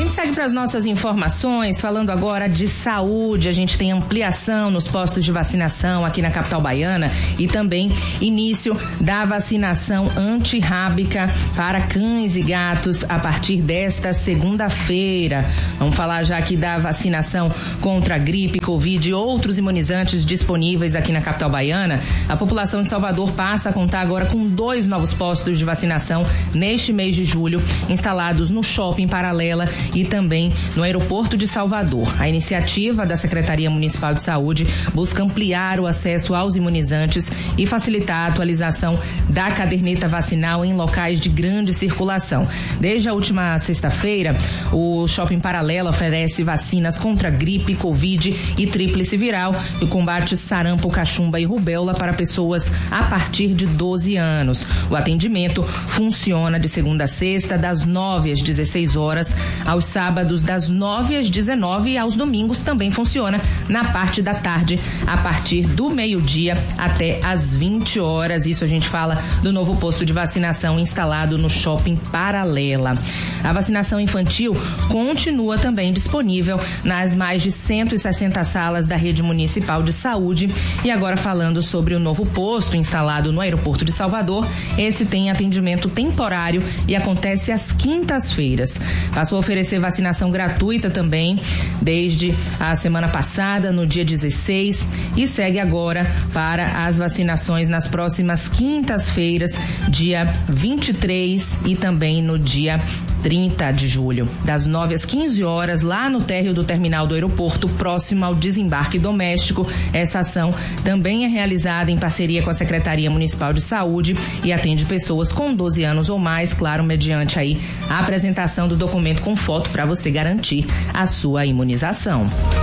gente segue para as nossas informações, falando agora de saúde. A gente tem ampliação nos postos de vacinação aqui na capital baiana e também início da vacinação antirrábica para cães e gatos a partir desta segunda-feira. Vamos falar já aqui da vacinação contra a gripe, Covid e outros imunizantes disponíveis aqui na capital baiana. A população de Salvador passa a contar agora com 2 novos postos de vacinação neste mês de julho, instalados no Shopping Paralela e também no aeroporto de Salvador. A iniciativa da Secretaria Municipal de Saúde busca ampliar o acesso aos imunizantes e facilitar a atualização da caderneta vacinal em locais de grande circulação. Desde a última sexta-feira, o Shopping Paralela oferece vacinas contra gripe, Covid e tríplice viral e combate sarampo, cachumba e rubéola para pessoas a partir de 12 anos. O atendimento funciona de segunda a sexta, das 9 às 16 horas, aos sábados das 9 às 19 e aos domingos também funciona na parte da tarde, a partir do meio-dia até às 20 horas. Isso a gente fala do novo posto de vacinação instalado no Shopping Paralela. A vacinação infantil continua também disponível nas mais de 160 salas da rede municipal de saúde. E agora falando sobre o novo posto instalado no aeroporto de Salvador, esse tem atendimento temporário e acontece às quintas-feiras. Passou a oferecer vacinação gratuita também desde a semana passada, no dia 16, e segue agora para as vacinações nas próximas quintas-feiras, dia 23 e também no dia 30 de julho, das 9 às 15 horas, lá no térreo do terminal do aeroporto, próximo ao desembarque doméstico. Essa ação também é realizada em parceria com a Secretaria Municipal de Saúde e atende pessoas com 12 anos ou mais, claro, mediante aí a apresentação do documento com foto para você garantir a sua imunização.